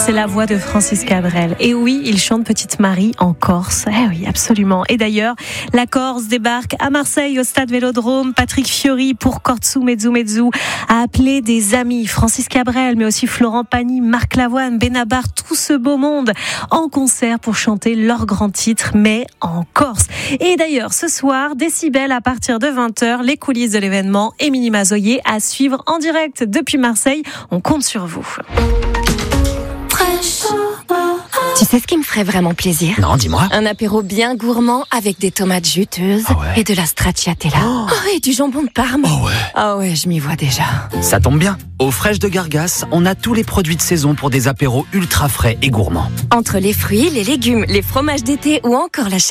c'est la voix de Francis Cabrel. Et oui, il chante Petite Marie en Corse. Eh oui, absolument. Et d'ailleurs, la Corse débarque à Marseille au stade Vélodrome. Patrick Fiori pour Cortsu Mezzu Mezzu a appelé des amis. Francis Cabrel, mais aussi Florent Pagny, Marc Lavoine, Benabar, tout ce beau monde en concert pour chanter leur grand titre, mais en Corse. Et d'ailleurs, ce soir, Décibel à partir de 20h, les coulisses de l'événement. Émilie Mazoyer à suivre en direct depuis Marseille. On compte sur vous. Tu sais ce qui me ferait vraiment plaisir ? Non, dis-moi. Un apéro bien gourmand avec des tomates juteuses et de la stracciatella. Oh, et du jambon de Parme. Oh ouais. Ah ouais, je m'y vois déjà. Ça tombe bien. Aux Fraîches de Gargas, on a tous les produits de saison pour des apéros ultra frais et gourmands. Entre les fruits, les légumes, les fromages d'été ou encore la